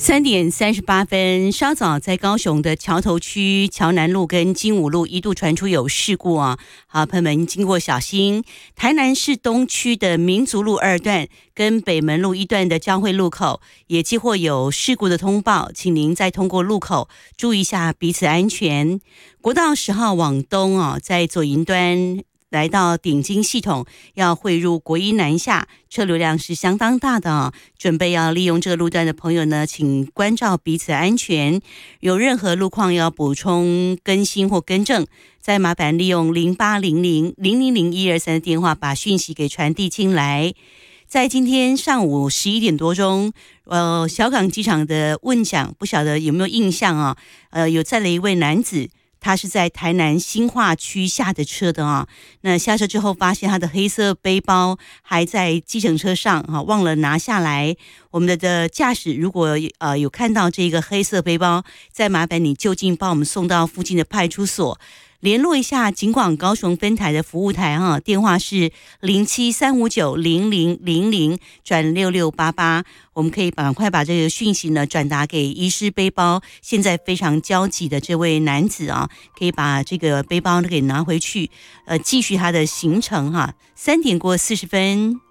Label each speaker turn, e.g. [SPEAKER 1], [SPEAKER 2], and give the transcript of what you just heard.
[SPEAKER 1] 3:38，稍早在高雄的桥头区桥南路跟金武路一度传出有事故啊，好，朋友们经过小心。台南市东区的民族路2段跟北门路1段的交汇路口也接获有事故的通报，请您在通过路口注意一下彼此安全。国道10号往东啊，在左营端来到顶金系统要汇入国一南下，车流量是相当大的啊！准备要利用这个路段的朋友呢，请关照彼此安全。有任何路况要补充更新或更正，再麻烦利用0800000123的电话把讯息给传递进来。在今天上午11点多钟，小港机场的问讲，不晓得有没有印象啊？有载了一位男子。他是在台南新化区下的车的啊，那下车之后发现他的黑色背包还在计程车上啊，忘了拿下来。我们的驾驶如果有看到这个黑色背包，再麻烦你就近帮我们送到附近的派出所。联络一下警广高雄分台的服务台哈，电话是07-359-0000-6688，我们可以赶快把这个讯息呢转达给遗失背包现在非常焦急的这位男子啊，可以把这个背包给拿回去，继续他的行程哈。3:40。